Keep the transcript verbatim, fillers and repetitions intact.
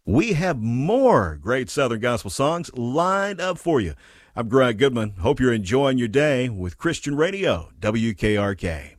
We have more great Southern gospel songs lined up for you. I'm Greg Goodman. Hope you're enjoying your day with Christian Radio, W K R K.